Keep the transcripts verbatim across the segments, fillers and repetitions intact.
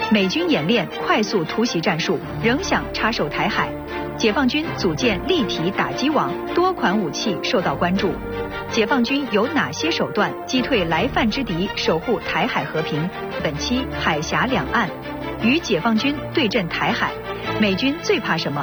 美军演练快速突袭战术，仍想插手台海。解放军组建立体打击网，多款武器受到关注。解放军有哪些手段击退来犯之敌，守护台海和平？本期海峡两岸，与解放军对阵台海，美军最怕什么？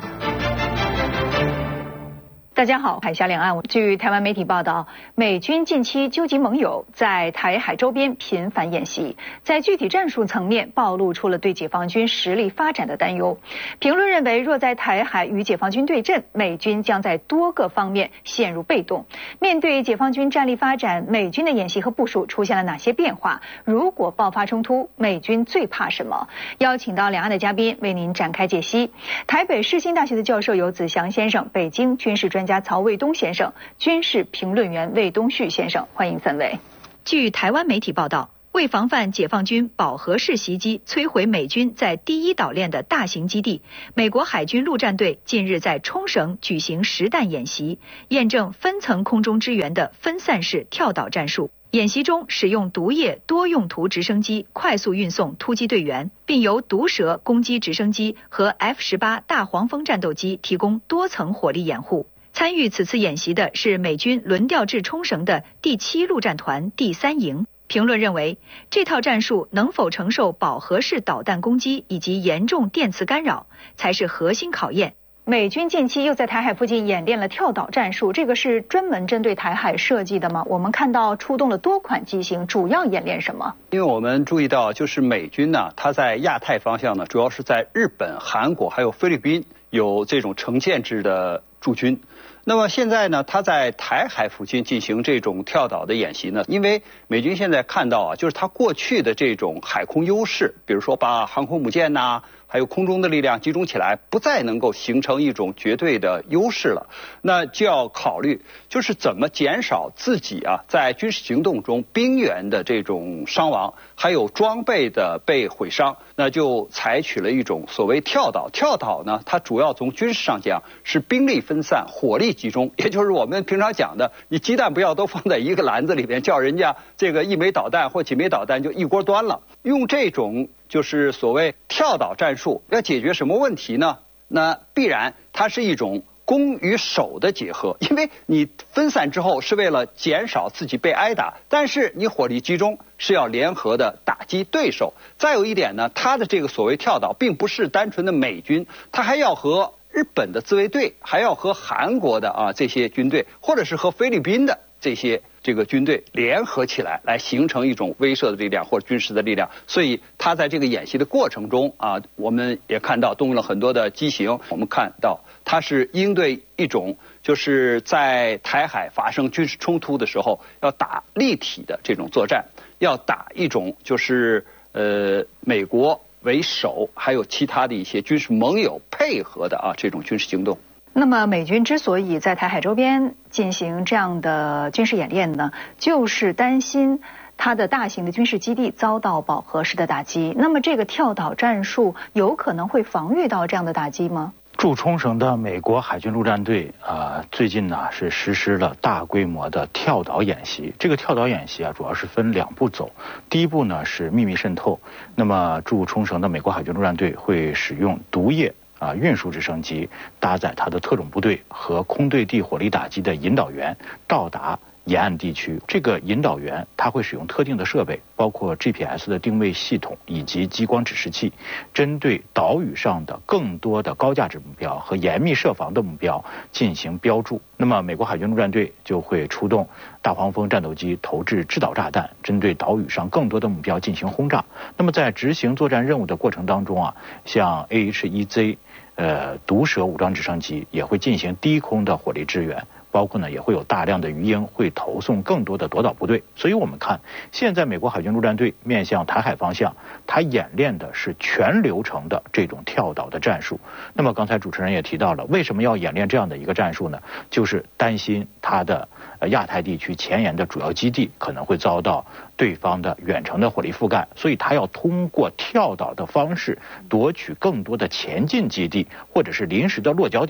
大家好，海峡两岸。据台湾媒体报道，美军近期纠集盟友，在台海周边频繁演习，在具体战术层面暴露出了对解放军实力发展的担忧。评论认为，若在台海与解放军对阵，美军将在多个方面陷入被动。面对解放军战力发展，美军的演习和部署出现了哪些变化？如果爆发冲突，美军最怕什么？邀请到两岸的嘉宾为您展开解析。台北世新大学的教授游子祥先生，北京军事专家曹卫东先生，军事评论员魏东旭先生，欢迎三位。据台湾媒体报道，为防范解放军饱和式袭击摧毁美军在第一岛链的大型基地，美国海军陆战队近日在冲绳举行实弹演习，验证分层空中支援的分散式跳岛战术。演习中使用毒液多用途直升机快速运送突击队员，并由毒蛇攻击直升机和 F 十八 大黄蜂战斗机提供多层火力掩护。参与此次演习的是美军轮调至冲绳的第七陆战团第三营。评论认为，这套战术能否承受饱和式导弹攻击以及严重电磁干扰，才是核心考验。美军近期又在台海附近演练了跳岛战术，这个是专门针对台海设计的吗？我们看到出动了多款机型，主要演练什么？ 因为我们注意到，就是美军呢，它在亚太方向呢，主要是在日本、韩国还有菲律宾有这种成建制的驻军。那么现在呢，他在台海附近进行这种跳岛的演习呢，因为美军现在看到啊，就是他过去的这种海空优势，比如说把航空母舰呐、啊，还有空中的力量集中起来，不再能够形成一种绝对的优势了。那就要考虑，就是怎么减少自己啊在军事行动中兵员的这种伤亡，还有装备的被毁伤。那就采取了一种所谓跳岛。跳岛呢，它主要从军事上讲是兵力分散，火力集中，也就是我们平常讲的，你鸡蛋不要都放在一个篮子里面，叫人家这个一枚导弹或几枚导弹就一锅端了。用这种就是所谓跳岛战术，要解决什么问题呢？那必然它是一种攻与守的结合，因为你分散之后是为了减少自己被挨打，但是你火力集中是要联合的打击对手。再有一点呢，它的这个所谓跳岛并不是单纯的美军，它还要和日本的自卫队，还要和韩国的啊这些军队，或者是和菲律宾的这些这个军队联合起来，来形成一种威慑的力量或者军事的力量。所以他在这个演习的过程中啊，我们也看到动用了很多的机型。我们看到它是应对一种就是在台海发生军事冲突的时候要打立体的这种作战，要打一种就是呃美国为首，还有其他的一些军事盟友配合的啊这种军事行动。 那么美军之所以在台海周边进行这样的军事演练呢，就是担心它的大型的军事基地遭到饱和式的打击。那么这个跳岛战术有可能会防御到这样的打击吗？ 驻冲绳的美国海军陆战队啊、呃，最近呢是实施了大规模的跳岛演习。这个跳岛演习啊，主要是分两步走。第一步呢是秘密渗透。那么驻冲绳的美国海军陆战队会使用毒液啊运输直升机搭载它的特种部队和空对地火力打击的引导员到达沿岸地区。这个引导员他会使用特定的设备，包括 G P S 的定位系统以及激光指示器，针对岛屿上的更多的高价值目标和严密设防的目标进行标注。那么美国海军陆战队就会出动大黄蜂战斗机投掷制导炸弹，针对岛屿上更多的目标进行轰炸。那么在执行作战任务的过程当中啊，像 A H 一 Z 呃毒蛇武装直升机也会进行低空的火力支援，包括呢也会有大量的鱼鹰会投送更多的夺岛部队。所以我们看现在美国海军陆战队面向台海方向，它演练的是全流程的这种跳岛的战术。那么刚才主持人也提到了，为什么要演练这样的一个战术呢？就是担心它的呃亚太地区前沿的主要基地可能会遭到对方的远程的火力覆盖，所以它要通过跳岛的方式夺取更多的前进基地或者是临时的落脚点。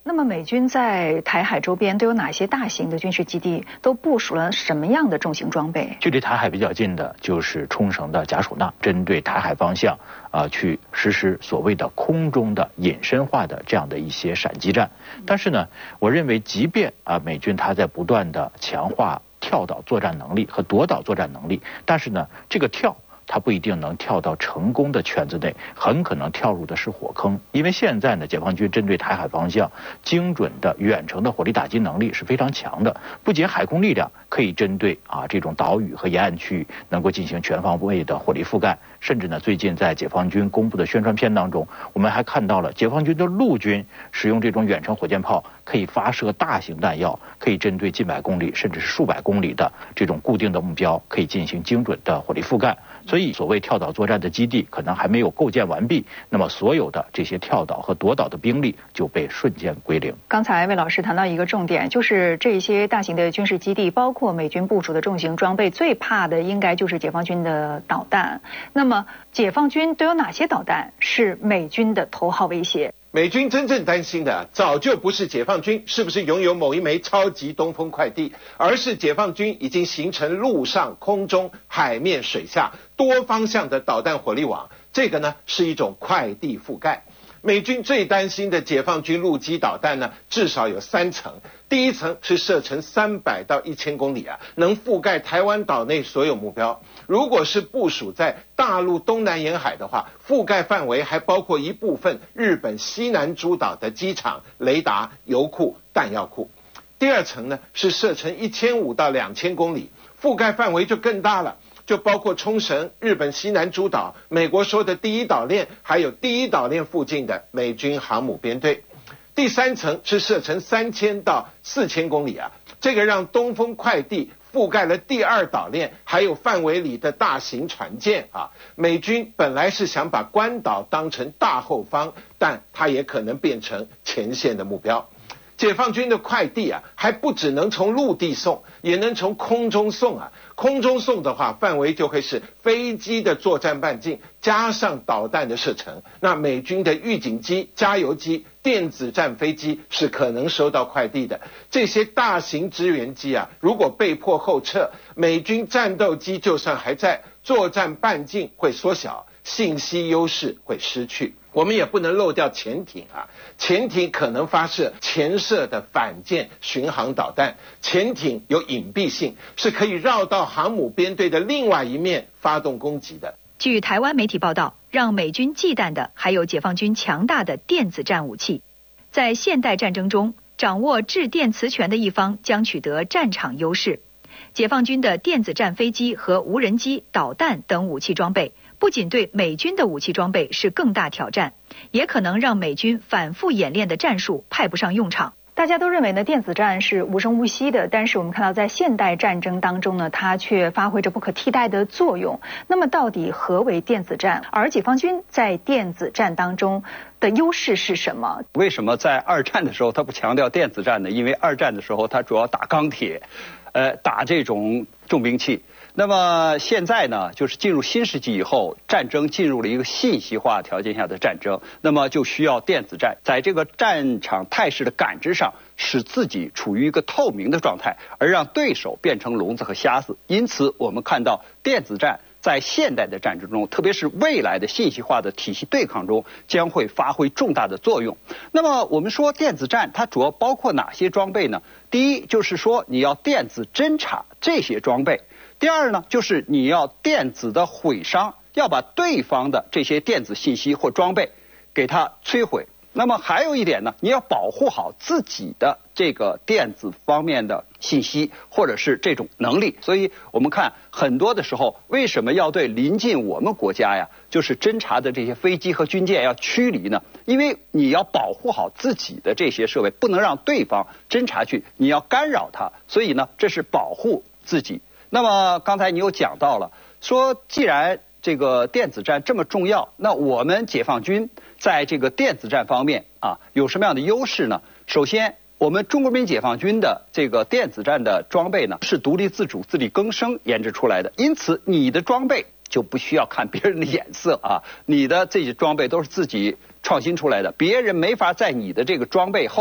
那么美军在台海周边都有哪些大型的军事基地？都部署了什么样的重型装备？ 距离台海比较近的就是冲绳的甲属纳，针对台海方向啊、呃、去实施所谓的空中的隐身化的这样的一些闪击战。但是呢，我认为即便啊美军它在不断的强化跳岛作战能力和夺岛作战能力，但是呢，这个跳它不一定能跳到成功的圈子内，很可能跳入的是火坑。因为现在呢，解放军针对台海方向精准的远程的火力打击能力是非常强的，不仅海空力量可以针对啊这种岛屿和沿岸区域能够进行全方位的火力覆盖，甚至呢，最近在解放军公布的宣传片当中，我们还看到了解放军的陆军使用这种远程火箭炮，可以发射大型弹药，可以针对近百公里甚至是数百公里的这种固定的目标，可以进行精准的火力覆盖。所以所谓跳岛作战的基地可能还没有构建完毕，那么所有的这些跳岛和夺岛的兵力就被瞬间归零。 刚才魏老师谈到一个重点，就是这些大型的军事基地，包括美军部署的重型装备，最怕的应该就是解放军的导弹。那么解放军都有哪些导弹是美军的头号威胁？ 美军真正担心的早就不是解放军是不是拥有某一枚超级东风快递，而是解放军已经形成陆上空中海面水下多方向的导弹火力网，这个呢是一种快递覆盖。美军最担心的解放军陆基导弹呢，至少有三层。第一层是射程三百到一千公里啊，能覆盖台湾岛内所有目标。如果是部署在大陆东南沿海的话，覆盖范围还包括一部分日本西南诸岛的机场、雷达、油库、弹药库。第二层呢是射程一千五到两千公里，覆盖范围就更大了。就包括冲绳、日本西南诸岛、美国说的第一岛链，还有第一岛链附近的美军航母编队。第三层是射程三千到四千公里啊，这个让东风快递覆盖了第二岛链，还有范围里的大型船舰啊。美军本来是想把关岛当成大后方，但它也可能变成前线的目标。解放军的快递啊，还不只能从陆地送，也能从空中送啊。空中送的话，范围就会是飞机的作战半径加上导弹的射程。那美军的预警机、加油机、电子战飞机是可能收到快递的。这些大型支援机啊，如果被迫后撤，美军战斗机就算还在，作战半径会缩小，信息优势会失去。我们也不能漏掉潜艇啊，潜艇可能发射潜射的反舰巡航导弹，潜艇有隐蔽性，是可以绕到航母编队的另外一面发动攻击的。 据台湾媒体报道，让美军忌惮的还有解放军强大的电子战武器。在现代战争中，掌握制电磁权的一方将取得战场优势。解放军的电子战飞机和无人机、导弹等武器装备，不仅对美军的武器装备是更大挑战，也可能让美军反复演练的战术派不上用场。大家都认为呢，电子战是无声无息的，但是我们看到在现代战争当中呢，它却发挥着不可替代的作用。那么到底何为电子战？而解放军在电子战当中的优势是什么？ 为什么在二战的时候他不强调电子战呢？因为二战的时候他主要打钢铁，呃，打这种重兵器。那么现在呢，就是进入新世纪以后，战争进入了一个信息化条件下的战争，那么就需要电子战，在这个战场态势的感知上，使自己处于一个透明的状态，而让对手变成聋子和瞎子。因此，我们看到电子战在现代的战争中，特别是未来的信息化的体系对抗中，将会发挥重大的作用。那么我们说电子战它主要包括哪些装备呢？第一就是说你要电子侦察这些装备。第二呢，就是你要电子的毁伤，要把对方的这些电子信息或装备给它摧毁。那么还有一点呢，你要保护好自己的这个电子方面的信息或者是这种能力。所以我们看很多的时候，为什么要对临近我们国家呀，就是侦察的这些飞机和军舰要驱离呢？因为你要保护好自己的这些设备，不能让对方侦察去，你要干扰它。所以呢，这是保护自己。那么刚才你又讲到了，说既然这个电子战这么重要，那我们解放军在这个电子战方面啊有什么样的优势呢？首先，我们中国人民解放军的这个电子战的装备呢是独立自主、自力更生研制出来的，因此你的装备就不需要看别人的眼色啊，你的这些装备都是自己创新出来的，别人没法在你的这个装备后面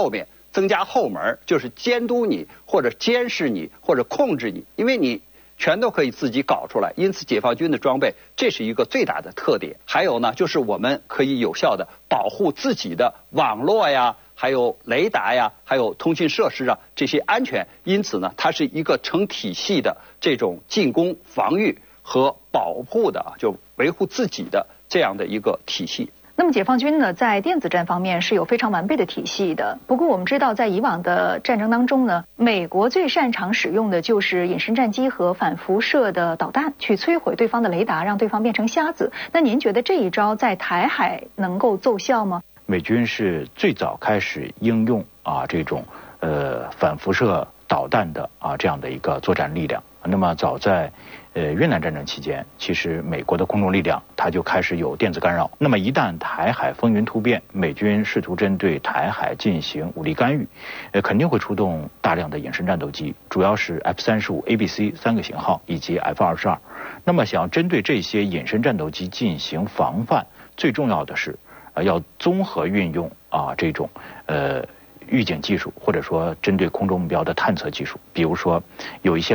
增加后门，就是监督你或者监视你或者控制你，因为你全都可以自己搞出来。因此解放军的装备这是一个最大的特点。还有呢，就是我们可以有效的保护自己的网络呀，还有雷达呀，还有通信设施啊，这些安全。因此呢，它是一个成体系的这种进攻、防御和保护的，就维护自己的这样的一个体系。 那么解放军呢，在电子战方面是有非常完备的体系的。不过我们知道，在以往的战争当中呢，美国最擅长使用的就是隐身战机和反辐射的导弹，去摧毁对方的雷达，让对方变成瞎子。那您觉得这一招在台海能够奏效吗？ 美军是最早开始应用啊这种呃反辐射导弹的啊这样的一个作战力量。那么早在呃越南战争期间，其实美国的空中力量它就开始有电子干扰。那么一旦台海风云突变，美军试图针对台海进行武力干预，呃肯定会出动大量的隐身战斗机，主要是 F 三十五、A B C 三个型号以及 F 二十二。那么想要针对这些隐身战斗机进行防范，最重要的是呃要综合运用啊这种呃预警技术，或者说针对空中目标的探测技术。比如说有一些